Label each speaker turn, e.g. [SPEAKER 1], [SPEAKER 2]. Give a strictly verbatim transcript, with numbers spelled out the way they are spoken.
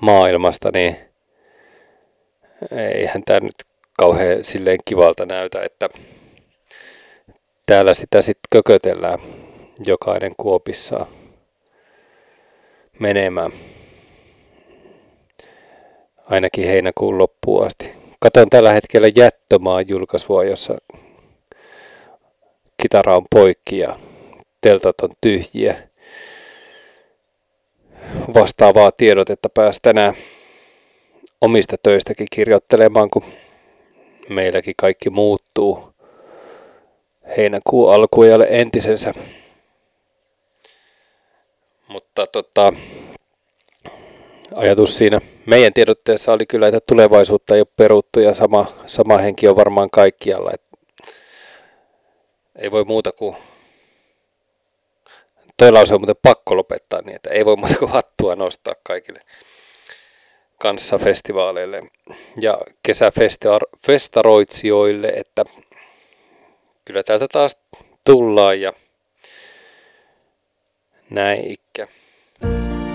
[SPEAKER 1] maailmasta, niin eihän tämä nyt kauhean silleen kivalta näytä, että täällä sitä sitten kökötellään jokainen kuopissaan menemään. Ainakin heinäkuun loppuun asti. Katon tällä hetkellä Jättömaan julkaisua, jossa kitara on poikki ja teltat on tyhjiä. Vastaavaa tiedotetta pääsi tänään omista töistäkin kirjoittelemaan, kun meilläkin kaikki muuttuu heinäkuun alkuajalle entisensä. Mutta tota, ajatus siinä meidän tiedotteessa oli kyllä, että tulevaisuutta ei ole peruttu ja sama, sama henki on varmaan kaikkialla. Et ei voi muuta kuin, toi lause on muuten pakko lopettaa niin, että ei voi muuta kuin hattua nostaa kaikille kanssafestivaaleille ja kesäfestaroitsijoille, että kyllä täältä taas tullaan ja näin ikkä.